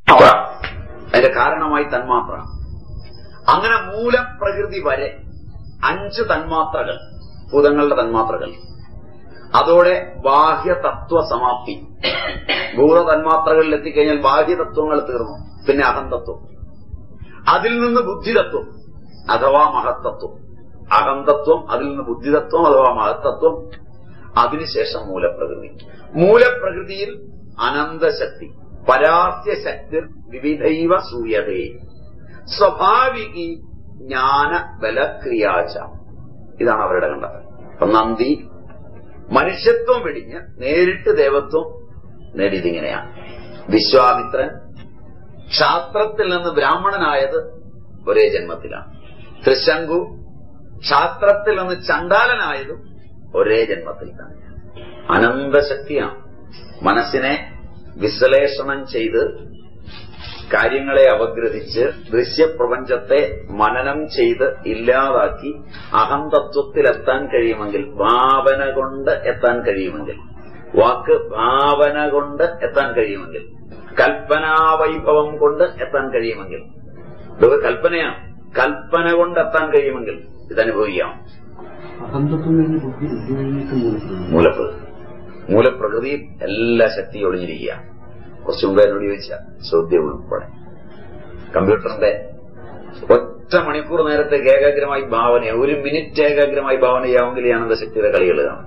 അതിന്റെ കാരണമായി തന്മാത്ര. അങ്ങനെ മൂലപ്രകൃതി വരെ 5 തന്മാത്രകൾ, ഭൂതങ്ങളുടെ തന്മാത്രകൾ. അതോടെ ബാഹ്യതത്വ സമാപ്തി. ഭൂതതന്മാത്രകളിൽ എത്തിക്കഴിഞ്ഞാൽ ബാഹ്യതത്വങ്ങൾ തീർന്നു. പിന്നെ അഹന്തത്വം, അതിൽ നിന്ന് ബുദ്ധിതത്വം അഥവാ മഹത്തത്വം. അഹന്തത്വം, അതിൽ നിന്ന് ബുദ്ധിതത്വം അഥവാ മഹത്തത്വം, അതിനുശേഷം മൂലപ്രകൃതി. മൂലപ്രകൃതിയിൽ അനന്തശക്തി, പരാസ്യശക്തി വിവിധൈവ സൂയതേ സ്വാഭാവികി ജ്ഞാന ബലക്രിയാച. ഇതാണ് അവരുടെ കണ്ടെത്തൽ. അപ്പൊ നന്ദി മനുഷ്യത്വം വെടിഞ്ഞ് നേരിട്ട് ദേവത്വം നേടിയതിങ്ങനെയാണ്. വിശ്വാമിത്രൻ ക്ഷാത്രത്തിൽ നിന്ന് ബ്രാഹ്മണനായത് ഒരേ ജന്മത്തിലാണ്. ത്രിശങ്കു ക്ഷാത്രത്തിൽ നിന്ന് ചണ്ഡാലനായതും ഒരേ ജന്മത്തിൽ തന്നെ. അനന്തശക്തിയാണ്. മനസ്സിനെ വിശ്ലേഷണം ചെയ്ത് കാര്യങ്ങളെ അപഗ്രഥിച്ച് ദൃശ്യപ്രപഞ്ചത്തെ മനനം ചെയ്ത് ഇല്ലാതാക്കി അഹന്തത്വത്തിലെത്താൻ കഴിയുമെങ്കിൽ, ഭാവന കൊണ്ട് എത്താൻ കഴിയുമെങ്കിൽ, വാക്ക് ഭാവന കൊണ്ട് എത്താൻ കഴിയുമെങ്കിൽ, കൽപ്പനാവൈഭവം കൊണ്ട് എത്താൻ കഴിയുമെങ്കിൽ, ഇതൊക്കെ കൽപ്പനയാണ്, കൽപ്പന കൊണ്ട് എത്താൻ കഴിയുമെങ്കിൽ ഇതനുഭവിക്കാം. മൂലപ്രകൃതിയിൽ എല്ലാ ശക്തിയും ഒളിഞ്ഞിരിക്കുക. കുറച്ചു മുമ്പ് എന്നോട് ചോദിച്ച ചോദ്യം ഉൾപ്പെടെ കമ്പ്യൂട്ടറിന്റെ ഒറ്റ മണിക്കൂർ നേരത്തേക്ക് ഏകാഗ്രമായി ഭാവന, 1 മിനിറ്റ് ഏകാഗ്രമായി ഭാവന ചെയ്യാമെങ്കിൽ ഈ അനന്തശക്തിയുടെ കളികൾ കാണും.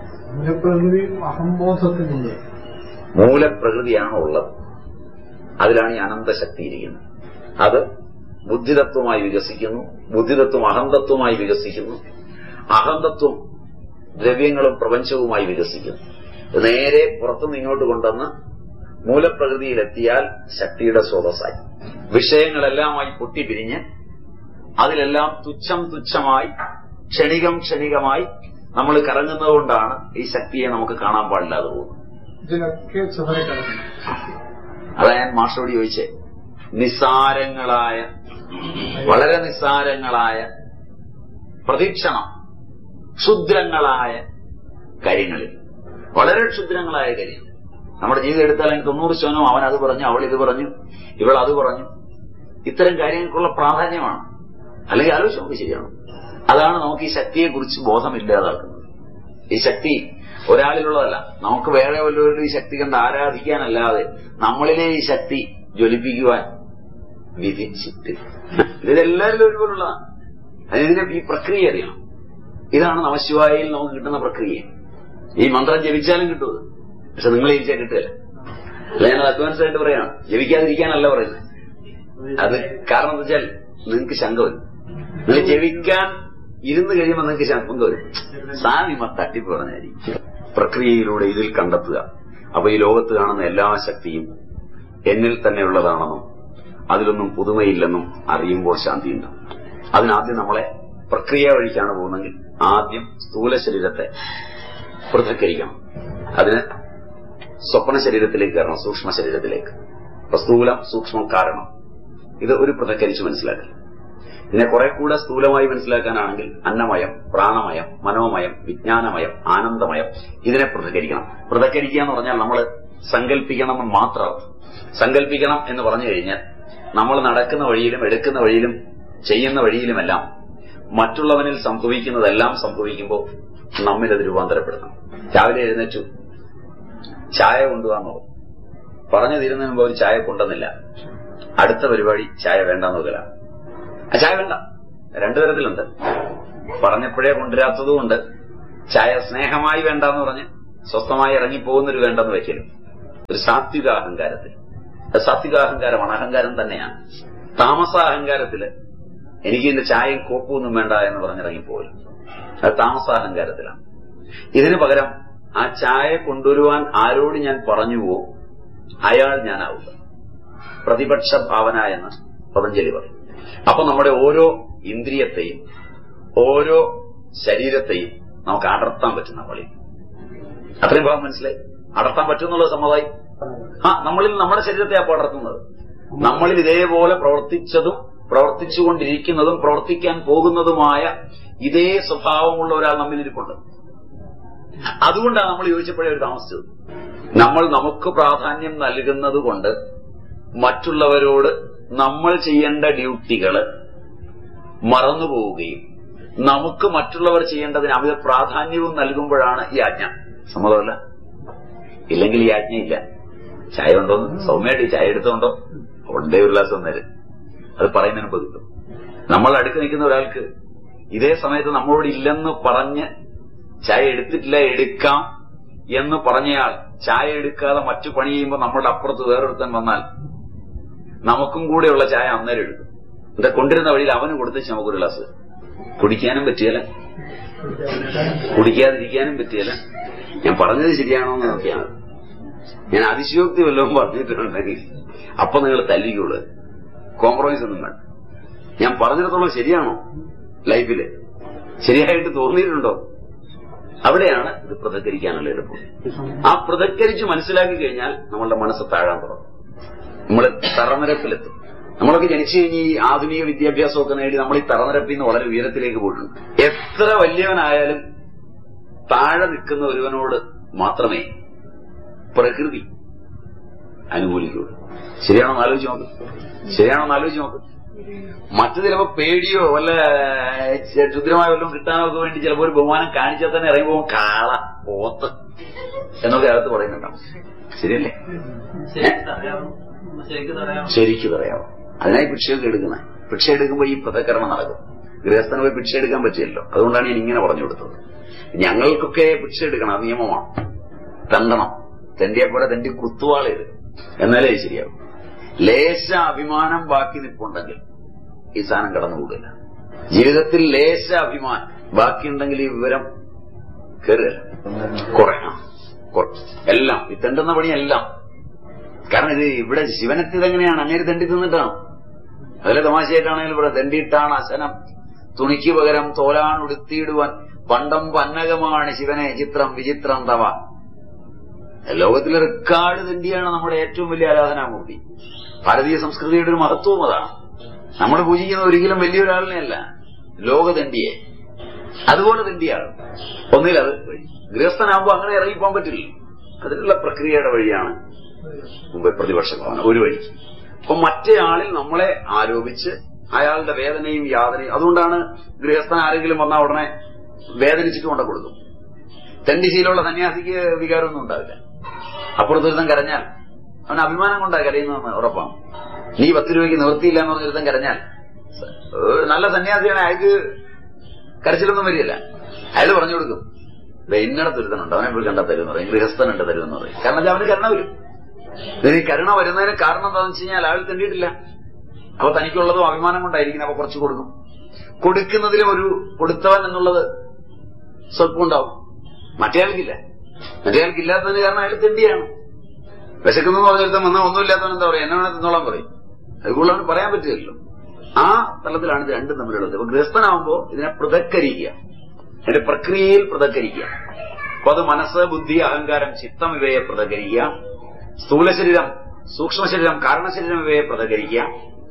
മൂലപ്രകൃതിയാണ് ഉള്ളത്, അതിലാണ് ഈ അനന്തശക്തി ഇരിക്കുന്നത്. അത് ബുദ്ധിതത്വമായി വികസിക്കുന്നു, ബുദ്ധിതത്വം അഹന്തത്വമായി വികസിക്കുന്നു, അഹന്തത്വം ദ്രവ്യങ്ങളും പ്രപഞ്ചവുമായി വികസിക്കുന്നു. നേരെ പുറത്തുനിന്ന് ഇങ്ങോട്ട് കൊണ്ടുവന്ന് മൂലപ്രകൃതിയിലെത്തിയാൽ ശക്തിയുടെ സ്രോതസ്സായി വിഷയങ്ങളെല്ലാമായി പൊട്ടിപ്പിരിഞ്ഞ് അതിലെല്ലാം തുച്ഛം തുച്ഛമായി ക്ഷണികം ക്ഷണികമായി നമ്മൾ കറങ്ങുന്നതുകൊണ്ടാണ് ഈ ശക്തിയെ നമുക്ക് കാണാൻ പാടില്ലാതെ പോകുന്നത്. അതാ ഞാൻ മാഷോട് ചോദിച്ചേ, നിസ്സാരങ്ങളായ, വളരെ നിസ്സാരങ്ങളായ, പ്രതീക്ഷണം ക്ഷുദ്രങ്ങളായ കാര്യങ്ങളിൽ, വളരെ ക്ഷുദ്രങ്ങളായ കാര്യങ്ങൾ നമ്മുടെ ജീവിതം എടുത്താൽ അതിന് 90% അവൻ അത് പറഞ്ഞു, അവൾ ഇത് പറഞ്ഞു, ഇവൾ അത് പറഞ്ഞു. ഇത്തരം കാര്യങ്ങൾക്കുള്ള പ്രാധാന്യമാണ്. അല്ലെങ്കിൽ ആലോചിച്ച് നമുക്ക് ശരിയാണ്. അതാണ് നമുക്ക് ഈ ശക്തിയെക്കുറിച്ച് ബോധമില്ലാതാക്കുന്നത്. ഈ ശക്തി ഒരാളിലുള്ളതല്ല, നമുക്ക് വേറെ വല്ലവരുടെ ഈ ശക്തി കണ്ട് ആരാധിക്കാനല്ലാതെ നമ്മളിലെ ഈ ശക്തി ജ്വലിപ്പിക്കുവാൻ വിധിച്ചിട്ട് ഇതെല്ലാവരിലും ഒരുപോലുള്ളതാണ്. അതിന്റെ ഈ പ്രക്രിയ അറിയണം. ഇതാണ് നമശിവായയിൽ നമുക്ക് കിട്ടുന്ന പ്രക്രിയ. ഈ മന്ത്രം ജപിച്ചാലും കിട്ടും, പക്ഷെ നിങ്ങൾ ജപിച്ചാൽ കിട്ടുകയല്ല. അല്ല, ഞാനത് അഡ്വാൻസ് ആയിട്ട് പറയാണ്, ജപിക്കാതിരിക്കാനല്ല പറയുന്നത്. അത് കാരണം എന്താ വെച്ചാൽ നിങ്ങൾക്ക് ശങ്ക വരും. നിങ്ങൾ ജപിക്കാൻ ഇരുന്ന് കഴിയുമ്പോൾ നിങ്ങൾക്ക് ശങ്ക വരും. സാമിമ തട്ടിപ്പ് പറഞ്ഞായിരിക്കും. പ്രക്രിയയിലൂടെ ഇതിൽ കണ്ടെത്തുക. അപ്പൊ ഈ ലോകത്ത് കാണുന്ന എല്ലാ ശക്തിയും എന്നിൽ തന്നെയുള്ളതാണെന്നും അതിലൊന്നും പുതുമയില്ലെന്നും അറിയുമ്പോൾ ശാന്തിയുണ്ടാവും. അതിനാദ്യം നമ്മളെ പ്രക്രിയ വഴിക്കാണ് പോകുന്നതെങ്കിൽ ആദ്യം സ്ഥൂല ശരീരത്തെ പൃഥക്കരിക്കണം. അതിന് സ്വപ്ന ശരീരത്തിലേക്ക് കയറണം, സൂക്ഷ്മ ശരീരത്തിലേക്ക്. അപ്പൊ സ്ഥൂലം, സൂക്ഷ്മം, കാരണം, ഇത് ഒരു പൃഥക്കരിച്ച് മനസ്സിലാക്കുക. ഇതിനെ കുറെ കൂടെ സ്ഥൂലമായി മനസ്സിലാക്കാനാണെങ്കിൽ അന്നമയം, പ്രാണമയം, മനോമയം, വിജ്ഞാനമയം, ആനന്ദമയം, ഇതിനെ പൃഥക്കരിക്കണം. പൃഥക്കരിക്കുക എന്ന് പറഞ്ഞാൽ നമ്മൾ സങ്കല്പിക്കണം എന്ന് മാത്രം. സങ്കല്പിക്കണം എന്ന് പറഞ്ഞു കഴിഞ്ഞാൽ നമ്മൾ നടക്കുന്ന വഴിയിലും എടുക്കുന്ന വഴിയിലും ചെയ്യുന്ന വഴിയിലുമെല്ലാം മറ്റുള്ളവനിൽ സംഭവിക്കുന്നതെല്ലാം സംഭവിക്കുമ്പോൾ നമ്മിലത് രൂപാന്തരപ്പെടുത്തണം. രാവിലെ എഴുന്നേറ്റു, ചായ കൊണ്ടുപോകാൻ പറഞ്ഞു തീരുന്നതിന് മുമ്പ് ഒരു ചായ കൊണ്ടുവന്നില്ല, അടുത്ത പരിപാടി ചായ വേണ്ടെന്ന് നോക്കലാണ്. ആ ചായ വേണ്ട, 2 തരത്തിലുണ്ട്. പറഞ്ഞപ്പോഴേ കൊണ്ടുവരാത്തതുകൊണ്ട് ചായ സ്നേഹമായി വേണ്ടെന്ന് പറഞ്ഞ് സ്വസ്ഥമായി ഇറങ്ങിപ്പോകുന്നൊരു വേണ്ടെന്ന് വെക്കലും. ഒരു സാത്വിക അഹങ്കാരത്തിൽ, അത് സാത്വികാഹങ്കാരമാണ്, അഹങ്കാരം തന്നെയാണ്. താമസാഹങ്കാരത്തില് എനിക്ക് ഇതിന്റെ ചായയും കോപ്പൊന്നും വേണ്ട എന്ന് പറഞ്ഞിറങ്ങിപ്പോലും, അത് താമസാഹങ്കാരത്തിലാണ്. ഇതിനു പകരം ആ ചായ കൊണ്ടുവരുവാൻ ആരോട് ഞാൻ പറഞ്ഞുവോ അയാൾ ഞാനാവുക, പ്രതിപക്ഷ ഭാവന എന്ന് പതഞ്ജലി പറയും. അപ്പൊ നമ്മുടെ ഓരോ ഇന്ദ്രിയത്തെയും ഓരോ ശരീരത്തെയും നമുക്ക് അടർത്താൻ പറ്റും. നമ്മളിൽ അത്രയും ഭാഗം മനസ്സിലായി. അടർത്താൻ പറ്റും എന്നുള്ളത് സമ്മതമായി. നമ്മളിൽ നമ്മുടെ ശരീരത്തെ അപ്പോൾ അടർത്തുന്നത്. നമ്മളിൽ ഇതേപോലെ പ്രവർത്തിച്ചതും പ്രവർത്തിച്ചുകൊണ്ടിരിക്കുന്നതും പ്രവർത്തിക്കാൻ പോകുന്നതുമായ ഇതേ സ്വഭാവമുള്ള ഒരാൾ നമ്മളിരിപ്പുണ്ട്. അതുകൊണ്ടാണ് നമ്മൾ ചോദിച്ചപ്പോഴേ ഒരു താമസിച്ചത്. നമ്മൾ നമുക്ക് പ്രാധാന്യം നൽകുന്നത് കൊണ്ട് മറ്റുള്ളവരോട് നമ്മൾ ചെയ്യേണ്ട ഡ്യൂട്ടികള് മറന്നുപോവുകയും നമുക്ക് മറ്റുള്ളവർ ചെയ്യേണ്ടതിന് അമിത പ്രാധാന്യവും നൽകുമ്പോഴാണ് ഈ ആജ്ഞ. സമ്മതമല്ല? ഇല്ലെങ്കിൽ ഈ ആജ്ഞയില്ല. ചായ ഉണ്ടോന്ന് സൗമ്യമായിട്ട് ചായ എടുത്തോണ്ടോ ഉണ്ടേ ഒരു ഗ്ലാസ് വന്നേര്, അത് പറയുന്നതിന് മുമ്പ് കിട്ടും. നമ്മൾ അടുക്ക് നിൽക്കുന്ന ഒരാൾക്ക് ഇതേ സമയത്ത് നമ്മളോട് ഇല്ലെന്ന് പറഞ്ഞ് ചായ എടുത്തിട്ടില്ല, എടുക്കാം എന്ന് പറഞ്ഞയാൾ ചായ എടുക്കാതെ മറ്റു പണി ചെയ്യുമ്പോൾ നമ്മളുടെ അപ്പുറത്ത് വേറൊരുത്തൻ വന്നാൽ നമുക്കും കൂടെയുള്ള ചായ അന്നേരം എടുക്കും. എന്താ കൊണ്ടിരുന്ന വഴിയിൽ അവന് കൊടുത്തേച്ച് നമുക്കൊരു ഗ്ലാസ് കുടിക്കാനും പറ്റിയല്ല, കുടിക്കാതിരിക്കാനും പറ്റിയല്ല. ഞാൻ പറഞ്ഞത് ശരിയാണോ എന്ന് നോക്കിയാണ്. ഞാൻ അതിശയോക്തി വല്ലതും പറഞ്ഞിട്ടുണ്ടെങ്കിൽ അപ്പൊ നിങ്ങൾ തല്ലിക്കുള്ളൂ. കോംപ്രമൈസ് ഒന്നും വേണ്ട. ഞാൻ പറഞ്ഞിടത്തോളം ശരിയാണോ? ലൈഫില് ശരിയായിട്ട് തോന്നിയിട്ടുണ്ടോ? അവിടെയാണ് ഇത് പൃഥക്കരിക്കാനുള്ള എളുപ്പം. ആ പൃഥക്കരിച്ച് മനസ്സിലാക്കി കഴിഞ്ഞാൽ നമ്മളുടെ മനസ്സ് താഴാൻ തുടങ്ങും. നമ്മൾ തറനിരപ്പിലെത്തും. നമ്മളൊക്കെ ജനിച്ചു കഴിഞ്ഞ് ഈ ആധുനിക വിദ്യാഭ്യാസമൊക്കെ നേടി നമ്മൾ ഈ തറനിരപ്പിൽ നിന്ന് വളരെ ഉയരത്തിലേക്ക് പോയിട്ടുണ്ട്. എത്ര വലിയവനായാലും താഴെ നിൽക്കുന്ന ഒരുവനോട് മാത്രമേ പ്രകൃതി അനുകൂലിക്കുള്ളൂ. ശരിയാണോന്ന് ആലോചിച്ച് നോക്ക്. ശരിയാണോന്ന് ആലോചിച്ച് നോക്ക്. മറ്റു ചിലപ്പോ പേടിയോ വല്ല ക്ഷുദ്രമായ വല്ലതും കിട്ടാനോ ഒക്കെ വേണ്ടി ചിലപ്പോ ഒരു ബഹുമാനം കാണിച്ചാൽ തന്നെ ഇറങ്ങി പോകും. കാള, പോത്ത് എന്നൊക്കെ അകത്ത് പറയുന്നുണ്ടാവും. ശരിയല്ലേ? ശരിക്ക് പറയാമോ? അതിനായി ഭിക്ഷയൊക്കെ എടുക്കുന്നത്. ഭിക്ഷ എടുക്കുമ്പോൾ ഈ പൃഥക്കരണം നടക്കും. ഗൃഹസ്ഥന് പോയി ഭിക്ഷ എടുക്കാൻ പറ്റില്ലല്ലോ. അതുകൊണ്ടാണ് ഞാൻ ഇങ്ങനെ പറഞ്ഞു കൊടുത്തത്. ഞങ്ങൾക്കൊക്കെ ഭിക്ഷ എടുക്കണം, അത് നിയമമാണ്. തെണ്ടണം. തെണ്ടിയെപ്പോലെ തെണ്ടി കുത്തുവാളെടുക്കും, എന്നാലേ ശരിയാവും. ലേശ അഭിമാനം ബാക്കി നിൽപ്പുണ്ടെങ്കിൽ ഈ സാധനം കടന്നുകൂടില്ല. ജീവിതത്തിൽ ലേശ അഭിമാനം ബാക്കിയുണ്ടെങ്കിൽ ഈ വിവരം കയറുക കുറയണം. എല്ലാം ഈ തെണ്ടുന്ന പണിയെല്ലാം. കാരണം ഇത് ഇവിടെ ശിവനെത്തിയതെങ്ങനെയാണ്? അങ്ങേര് തെണ്ടി തിന്നിട്ടാണ്. അതിലെ തമാശയായിട്ടാണെങ്കിലും ഇവിടെ തെണ്ടിയിട്ടാണ് അശനം തുണിക്ക് പകരം തോലാണുടുത്തിയിടുവാൻ പണ്ടം പന്നകമാണ് ശിവനെ ചിത്രം വിചിത്രം തവ. ലോകത്തിലെ റെക്കാർഡ് തെണ്ടിയാണ് നമ്മുടെ ഏറ്റവും വലിയ ആരാധനാമൂർത്തി. ഭാരതീയ സംസ്കൃതിയുടെ ഒരു മഹത്വവും അതാണ്. നമ്മൾ പൂജിക്കുന്ന ഒരിക്കലും വലിയൊരാളിനെയല്ല, ലോകതെണ്ടിയെ. അതുപോലെ തെണ്ടിയാണ്. ഒന്നിലത് വഴി. ഗൃഹസ്ഥനാകുമ്പോൾ അങ്ങനെ ഇറങ്ങിപ്പോകാൻ പറ്റില്ല. അതിനുള്ള പ്രക്രിയയുടെ വഴിയാണ് മുമ്പ് പ്രതിപക്ഷ ഭവനം ഒരു വഴി. അപ്പൊ മറ്റേ ആളിൽ നമ്മളെ ആരോപിച്ച് അയാളുടെ വേദനയും യാതനയും. അതുകൊണ്ടാണ് ഗൃഹസ്ഥൻ ആരെങ്കിലും വന്നാൽ ഉടനെ വേദനിച്ചിട്ട് കൊണ്ട കൊടുക്കും. തെണ്ടിശീലമുള്ള സന്യാസിക്ക് വികാരമൊന്നും ഉണ്ടാവില്ല. അപ്പുറത്തൊരുത്തം കരഞ്ഞാൽ അവന് അഭിമാനം കൊണ്ടാ കരയുന്നതെന്ന് ഉറപ്പാണ്. നീ 10 രൂപയ്ക്ക് നിവൃത്തിയില്ല എന്ന് പറഞ്ഞൊരുത്തം കരഞ്ഞാൽ നല്ല സന്യാസിയാണ്, അയാൾക്ക് കരച്ചിലൊന്നും വരികയില്ല. അയാൾ പറഞ്ഞു കൊടുക്കും, ഇന്നടത്തൊരുത്തനുണ്ട്, അവനെ പോയി കണ്ടാൽ തരുമെന്ന് പറയും. ഗൃഹസ്ഥനുണ്ട് തരുമെന്ന് പറയും. കാരണം അവന് കരുണ വരും. ഈ കരുണ വരുന്നതിന് കാരണം എന്താണെന്ന് വെച്ച് കഴിഞ്ഞാൽ അയാൾ തെണ്ടിയിട്ടില്ല. അപ്പൊ തനിക്കുള്ളതും അഭിമാനം കൊണ്ടായിരിക്കും. അപ്പൊ കുറച്ച് കൊടുക്കും. കൊടുക്കുന്നതിലും ഒരു കൊടുത്തവൻ എന്നുള്ളത് സ്വല്പം ഉണ്ടാവും. മറ്റേയാൾക്കില്ല. മറ്റേയാൾക്കില്ലാത്തതിന് കാരണം അയാൾ തെണ്ടിയാണ്. വിശക്കുന്നു പറഞ്ഞെടുത്താൽ വന്നാൽ ഒന്നുമില്ലാത്തവൻ എന്താ പറയാ, എന്നെ വേണേ തിന്നോളാൻ പറയും. അത് കൂടുതൽ പറയാൻ പറ്റില്ലല്ലോ. ആ തലത്തിലാണ് ഇത് രണ്ടും തമ്മിലുള്ളത്. അപ്പൊ ഗൃഹസ്ഥനാവുമ്പോ ഇതിനെ പൃഥക്കരിക്കുക, അതിന്റെ പ്രക്രിയയിൽ പൃഥക്കരിക്കുക. അപ്പൊ അത് മനസ്സ്, ബുദ്ധി, അഹങ്കാരം, ചിത്തം ഇവയെ പൃഥക്കരിക്കുക. സ്ഥൂല ശരീരം, സൂക്ഷ്മ ശരീരം, കാരണശരീരം ഇവയെ പൃഥക്കരിക്കുക.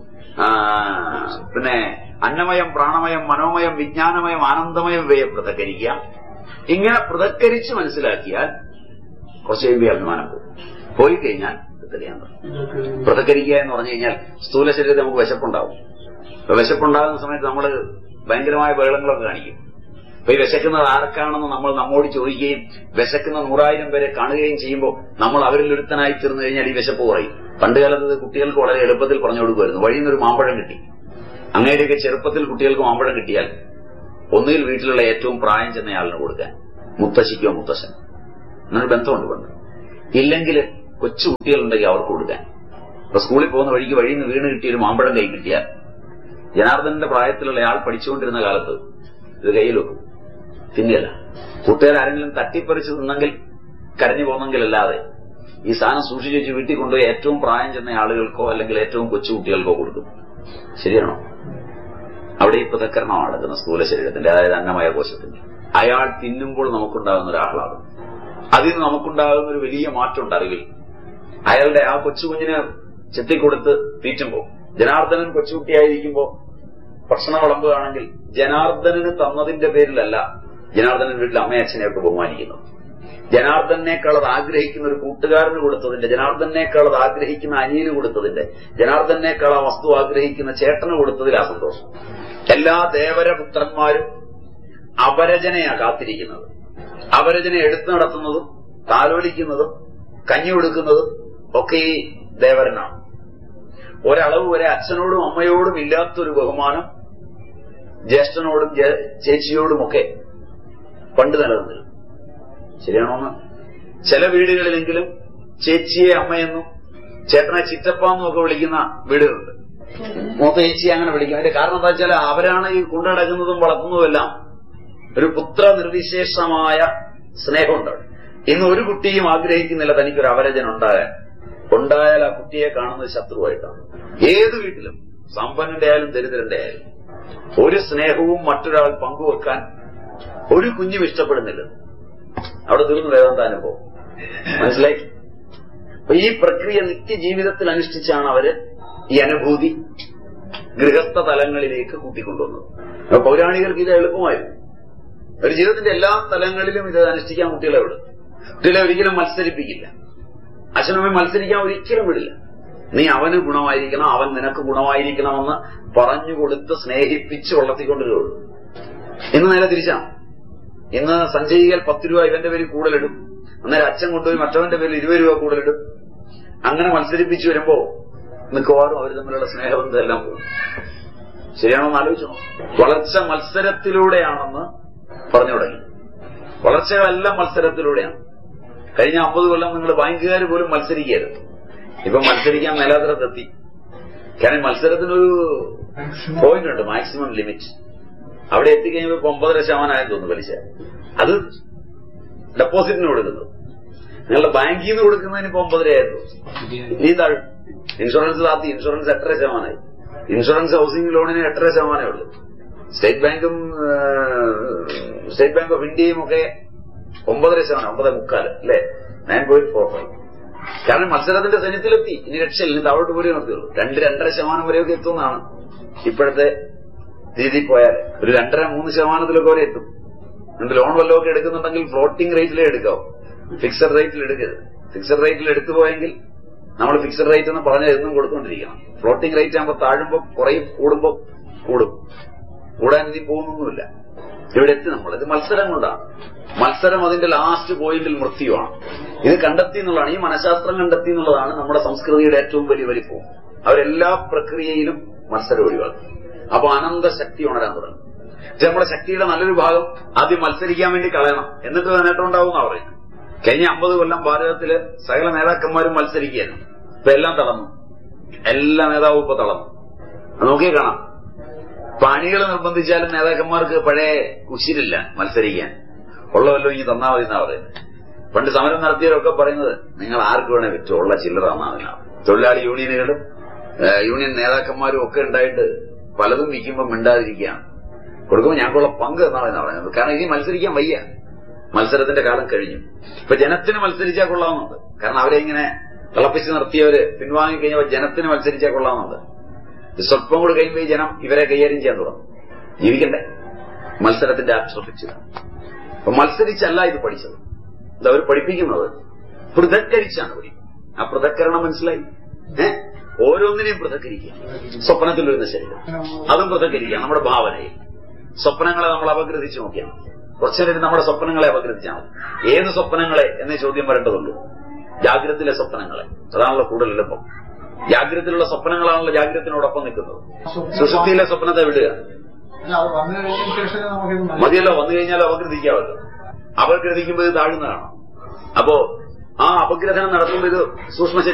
പിന്നെ അന്നമയം, പ്രാണമയം, മനോമയം, വിജ്ഞാനമയം, ആനന്ദമയം ഇവയെ പൃഥക്കരിക്കുക. ഇങ്ങനെ പൃഥക്കരിച്ച് മനസ്സിലാക്കിയാൽ കുറച്ച് കഴിയുമ്പോൾ അഭിമാനം പോകും. പോയി കഴിഞ്ഞാൽ പൃഥക്കരിക്കുക എന്ന് പറഞ്ഞു കഴിഞ്ഞാൽ സ്ഥൂല ശരീരത്തിൽ നമുക്ക് വിശപ്പുണ്ടാവും. അപ്പൊ വിശപ്പുണ്ടാകുന്ന സമയത്ത് നമ്മൾ ഭയങ്കരമായ ബഹളങ്ങളൊക്കെ കാണിക്കും. അപ്പൊ ഈ വിശക്കുന്നത് ആർക്കാണെന്ന് നമ്മൾ നമ്മോട് ചോദിക്കുകയും വിശക്കുന്ന 100,000 പേരെ കാണുകയും ചെയ്യുമ്പോൾ നമ്മൾ അവരിൽ ഒരുത്തനായി തീർന്നു കഴിഞ്ഞാൽ ഈ വിശപ്പ് കുറയും. പണ്ടുകാലത്ത് കുട്ടികൾക്ക് വളരെ എളുപ്പത്തിൽ പറഞ്ഞു കൊടുക്കുമായിരുന്നു. വഴിയിൽ നിന്നൊരു മാമ്പഴം കിട്ടി. അങ്ങനെയൊക്കെ ചെറുപ്പത്തിൽ കുട്ടികൾക്ക് മാമ്പഴം കിട്ടിയാൽ ഒന്നുകിൽ വീട്ടിലുള്ള ഏറ്റവും പ്രായം ചെന്നയാളിന് കൊടുക്കാൻ, മുത്തശ്ശിക്കോ മുത്തശ്ശൻ, എന്നൊരു ബന്ധമുണ്ട് പണ്ട്. ഇല്ലെങ്കിൽ കൊച്ചു കുട്ടികളുണ്ടെങ്കിൽ അവർക്ക് കൊടുക്കാൻ. ഇപ്പൊ സ്കൂളിൽ പോകുന്ന വഴിക്ക് വഴിയിൽ നിന്ന് വീണ് കിട്ടിയ ഒരു മാമ്പഴം കൈ കിട്ടിയാൽ ജനാർദ്ദനന്റെ പ്രായത്തിലുള്ള ആൾ പഠിച്ചുകൊണ്ടിരുന്ന കാലത്ത് ഇത് കയ്യിൽ വെക്കും, തിന്നിയല്ല. കൂട്ടുകാരെങ്കിലും തട്ടിപ്പറിച്ച് തിന്നെങ്കിൽ കരഞ്ഞു പോന്നെങ്കിലല്ലാതെ ഈ സാധനം സൂക്ഷിച്ചു വെച്ച് വീട്ടിൽ കൊണ്ടുപോയി ഏറ്റവും പ്രായം ചെന്ന ആളുകൾക്കോ അല്ലെങ്കിൽ ഏറ്റവും കൊച്ചു കുട്ടികൾക്കോ കൊടുക്കും. ശരിയാണോ? അവിടെ ഈ പൃഥക്കരണമാണ് നടക്കുന്ന സ്ഥൂല ശരീരത്തിന്റെ, അതായത് അന്നമയ കോശത്തിന്റെ. അയാൾ തിന്നുമ്പോൾ നമുക്കുണ്ടാകുന്ന ഒരാളാകും. അതിൽ നിന്ന് നമുക്കുണ്ടാകുന്ന ഒരു വലിയ മാറ്റമുണ്ട് അറിവിൽ. അയാളുടെ ആ കൊച്ചുകുഞ്ഞിന് ചെത്തിക്കൊടുത്ത് തീറ്റുമ്പോൾ, ജനാർദ്ദനൻ കൊച്ചുകുട്ടിയായിരിക്കുമ്പോൾ ഭക്ഷണം വിളമ്പുകയാണെങ്കിൽ ജനാർദ്ദനന് തന്നതിന്റെ പേരിലല്ല ജനാർദ്ദനൻ വീട്ടിൽ അമ്മയച്ഛനെയൊക്കെ ബഹുമാനിക്കുന്നത്. ജനാർദ്ദനേക്കാൾ അത് ആഗ്രഹിക്കുന്ന ഒരു കൂട്ടുകാരന് കൊടുത്തതിന്റെ, ജനാർദ്ദനേക്കാൾ അത് ആഗ്രഹിക്കുന്ന അനിയന് കൊടുത്തതിന്റെ, ജനാർദ്ദനേക്കാൾ ആ വസ്തു ആഗ്രഹിക്കുന്ന ചേട്ടന് കൊടുത്തതിലാ സന്തോഷം. എല്ലാ ദേവരപുത്രന്മാരും അപരജനെയാ കാത്തിരിക്കുന്നത്. അപരജനെ എടുത്തു നടത്തുന്നതും താലോലിക്കുന്നതും കഞ്ഞി കൊടുക്കുന്നതും ഒക്കെ ഈ ദേവരനാണ്. ഒരളവ് വരെ അച്ഛനോടും അമ്മയോടും ഇല്ലാത്തൊരു ബഹുമാനം ജ്യേഷ്ഠനോടും ചേച്ചിയോടുമൊക്കെ പണ്ട് നിലനിന്നിരുന്നു. ശരിയാണോന്ന്? ചില വീടുകളിലെങ്കിലും ചേച്ചിയെ അമ്മയെന്നും ചേട്ടനെ ചിറ്റപ്പാന്നും ഒക്കെ വിളിക്കുന്ന വീടുകളുണ്ട്. മൂത്ത ചേച്ചിയെ അങ്ങനെ വിളിക്കും. അതിന്റെ കാരണം എന്താ വെച്ചാൽ അവരാണ് ഈ കൊണ്ടുനടക്കുന്നതും വളർത്തുന്നതുമെല്ലാം. ഒരു പുത്ര നിർവിശേഷമായ സ്നേഹമുണ്ട്. ഇന്ന് ഒരു കുട്ടിയും ആഗ്രഹിക്കുന്നില്ല തനിക്കൊരു അപരജൻ ഉണ്ടായാൽ ആ കുട്ടിയെ കാണുന്നത് ശത്രുവായിട്ടാണ്. ഏത് വീട്ടിലും, സമ്പന്നന്റെ ആയാലും ദരിദ്രന്റെ ആയാലും, ഒരു സ്നേഹവും മറ്റൊരാൾ പങ്കുവെക്കാൻ ഒരു കുഞ്ഞും ഇഷ്ടപ്പെടുന്നില്ല. അവിടെ തീർന്നു വേദാന്താനുഭവം. മനസ്സിലായി? അപ്പൊ ഈ പ്രക്രിയ നിത്യജീവിതത്തിൽ അനുഷ്ഠിച്ചാണ് അവര് ഈ അനുഭൂതി ഗൃഹസ്ഥ തലങ്ങളിലേക്ക് കൂട്ടിക്കൊണ്ടുവന്നത്. അപ്പൊ പൗരാണികർക്ക് ഇത് എളുപ്പമായിരുന്നു. ഒരു ജീവിതത്തിന്റെ എല്ലാ തലങ്ങളിലും ഇത് അനുഷ്ഠിക്കാൻ കുട്ടികളെ വിടും. കുട്ടികളെ ഒരിക്കലും മത്സരിപ്പിക്കില്ല. അച്ഛനമ്മയും മത്സരിക്കാൻ ഒരിക്കലും വിടില്ല. നീ അവന് ഗുണമായിരിക്കണം, അവൻ നിനക്ക് ഗുണമായിരിക്കണമെന്ന് പറഞ്ഞുകൊടുത്ത് സ്നേഹിപ്പിച്ച് വളർത്തിക്കൊണ്ടിരുള്ളൂ. ഇന്ന് നേരെ തിരിച്ചാണ്. ഇന്ന് സഞ്ചയികൾ 10 രൂപ ഇവന്റെ പേരിൽ കൂടുതലിടും, അന്നേരം അച്ഛൻ കൊണ്ടുപോയി മറ്റവന്റെ പേരിൽ 20 രൂപ കൂടുതലിടും. അങ്ങനെ മത്സരിപ്പിച്ചു വരുമ്പോ മിക്കവാറും അവർ തമ്മിലുള്ള സ്നേഹബന്ധം എല്ലാം പോകും. ശരിയാണോ എന്ന് ആലോചിച്ചോ? വളർച്ച മത്സരത്തിലൂടെയാണെന്ന് പറഞ്ഞു തുടങ്ങി. വളർച്ചകളെല്ലാം മത്സരത്തിലൂടെയാണ്. കഴിഞ്ഞ 50 കൊല്ലം നിങ്ങൾ ബാങ്കുകാർ പോലും മത്സരിക്കരുത്. ഇപ്പൊ മത്സരിക്കാൻ മേലാതരത്തെത്തി. കാരണം മത്സരത്തിനൊരു പോയിന്റ് ഉണ്ട്, മാക്സിമം ലിമിറ്റ്. അവിടെ എത്തിക്കഴിയുമ്പോൾ ഇപ്പൊ 9.5% തോന്നുന്നു പലിശ. അത് ഡെപ്പോസിറ്റിന് കൊടുക്കുന്നത്. നിങ്ങളുടെ ബാങ്കിൽ നിന്ന് കൊടുക്കുന്നതിന് ഇപ്പൊ 9.5 നീ താഴും. ഇൻഷുറൻസ് താത്തി. ഇൻഷുറൻസ് 8.5%. ഇൻഷുറൻസ് ഹൗസിംഗ് ലോണിന് 8.5% ഉള്ളൂ. സ്റ്റേറ്റ് ബാങ്ക് ഓഫ് ഇന്ത്യയും ഒക്കെ 9.5%, 9.25 അല്ലെ, 9.45. കാരണം മത്സരത്തിന്റെ സൈന്യത്തിലെത്തി. ഇനി രക്ഷയില്ല, ഇനി താഴോട്ട് പോലും നിർത്തിയുള്ളൂ. 2-2.5% വരെയൊക്കെ എത്തുന്നതാണ് ഇപ്പോഴത്തെ രീതി. പോയാൽ ഒരു 2-3% വരെ എത്തും. എന്നിട്ട് ലോൺ വല്ലതൊക്കെ എടുക്കുന്നുണ്ടെങ്കിൽ ഫ്ലോട്ടിംഗ് റേറ്റിലേ എടുക്കാവും, ഫിക്സഡ് റേറ്റിൽ എടുക്കരുത്. ഫിക്സഡ് റേറ്റിൽ എടുത്തു പോയെങ്കിൽ നമ്മൾ ഫിക്സഡ് റേറ്റ് എന്ന് പറഞ്ഞാൽ എന്നും കൊടുത്തുകൊണ്ടിരിക്കണം. ഫ്ലോട്ടിംഗ് റേറ്റ് ആകുമ്പോൾ താഴുമ്പോൾ കുറയും, കൂടുമ്പോൾ കൂടും. കൂടാൻ ഇനി പോകുന്നൊന്നുമില്ല. ഇവിടെ എത്തി നമ്മൾ. ഇത് മത്സരം കൊണ്ടാണ്. മത്സരം അതിന്റെ ലാസ്റ്റ് പോയിന്റിൽ മൃത്യുവാണ്. ഇത് കണ്ടെത്തി എന്നുള്ളതാണ്, ഈ മനഃശാസ്ത്രം കണ്ടെത്തി എന്നുള്ളതാണ് നമ്മുടെ സംസ്കൃതിയുടെ ഏറ്റവും വലിയ വലിപ്പവും. അവരെല്ലാ പ്രക്രിയയിലും മത്സരം ഒഴിവാക്കി. അപ്പൊ അനന്ത ശക്തി ഉണരാൻ തുടങ്ങും. നമ്മുടെ ശക്തിയുടെ നല്ലൊരു ഭാഗം ആദ്യം മത്സരിക്കാൻ വേണ്ടി കളയണം, എന്നിട്ട് നേട്ടം ഉണ്ടാവുമെന്നാണ് പറയുന്നത്. കഴിഞ്ഞ 50 കൊല്ലം ഭാരതത്തില് സകല നേതാക്കന്മാരും മത്സരിക്കുകയായിരുന്നു. ഇപ്പൊ എല്ലാം തളർന്നു. എല്ലാ നേതാവും ഇപ്പൊ തളർന്നു. നോക്കിയേ കാണാം. പണികൾ നിർബന്ധിച്ചാലും നേതാക്കന്മാർക്ക് പഴയ ഉശിരില്ല മത്സരിക്കാൻ. ഉള്ളവല്ലോ ഇനി തന്നാ മതി എന്നാ പറയുന്നത്. പണ്ട് സമരം നടത്തിയവരൊക്കെ പറയുന്നത് നിങ്ങൾ ആർക്ക് വേണേ വെച്ചോ, ഉള്ള ചില്ലറ തന്നാതിനാണ്. തൊഴിലാളി യൂണിയനുകളും യൂണിയൻ നേതാക്കന്മാരും ഒക്കെ ഉണ്ടായിട്ട് പലതും വിൽക്കുമ്പോൾ മിണ്ടാതിരിക്കുകയാണ്. കൊടുക്കുമ്പോൾ ഞങ്ങൾക്കുള്ള പങ്ക് എന്നാണ് പറയുന്നത്. കാരണം ഇനി മത്സരിക്കാൻ വയ്യ. മത്സരത്തിന്റെ കാലം കഴിഞ്ഞു. ഇപ്പൊ ജനത്തിന് മത്സരിച്ചാൽ കൊള്ളാവുന്നുണ്ട്. കാരണം അവരെ ഇങ്ങനെ തിളപ്പിച്ച് നിർത്തിയവര് പിൻവാങ്ങിക്കഴിഞ്ഞപ്പോൾ ജനത്തിന് മത്സരിച്ചാൽ കൊള്ളാവുന്നുണ്ട്. സ്വല്പം കൂടി കഴിയുമ്പോൾ ഈ ജനം ഇവരെ കൈകാര്യം ചെയ്യാൻ തുടങ്ങും. ജീവിക്കണ്ടേ? മത്സരത്തിന്റെ ആക്ഷേപിച്ചതാണ്. അപ്പൊ മത്സരിച്ചല്ല ഇത് പഠിച്ചത്. ഇത് അവർ പഠിപ്പിക്കുന്നത് പൃഥക്കരിച്ചാണ് പഠിക്കുന്നത്. ആ പൃഥക്കരണം മനസ്സിലായി? ഓരോന്നിനെയും പൃഥക്കരിക്കുക. സ്വപ്നത്തിൽ വരുന്ന ശരീരം അതും പൃഥക്കരിക്കുക. നമ്മുടെ ഭാവനയിൽ സ്വപ്നങ്ങളെ നമ്മൾ അപഗ്രഥിച്ച് നോക്കിയാണ്. കുറച്ചുനേരം നമ്മുടെ സ്വപ്നങ്ങളെ അപഗ്രഥിച്ചാൽ മതി. ഏത് സ്വപ്നങ്ങളെ എന്നേ ചോദ്യം വരേണ്ടതുള്ളൂ. ജാഗ്രതയിലെ സ്വപ്നങ്ങളെ, അതാണല്ലോ കൂടുതൽ എളുപ്പം. ജാഗ്രതയിലുള്ള സ്വപ്നങ്ങളാണല്ലോ ജാഗ്രതത്തിനോടൊപ്പം നിൽക്കുന്നത്. സുഷുപ്തിയിലെ സ്വപ്നത്തെ വിടുക മതിയല്ലോ. വന്നു കഴിഞ്ഞാൽ അപഗ്രഥിക്കാമല്ലോ. അപഗ്രഥിക്കുമ്പോൾ ഇത് താഴുന്നതാണ്. അപ്പോ ആ അപഗ്രഥനം നടത്തുമ്പോൾ ഇത് സൂക്ഷ്മ